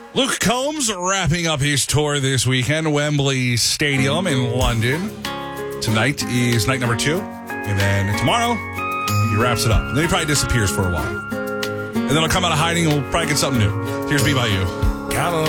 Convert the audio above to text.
Luke Combs wrapping up his tour this weekend, Wembley Stadium in London. Tonight is night number 2. And then tomorrow, he wraps it up. And then he probably disappears for a while. And then he'll come out of hiding and we'll probably get something new. Here's Me By You. California.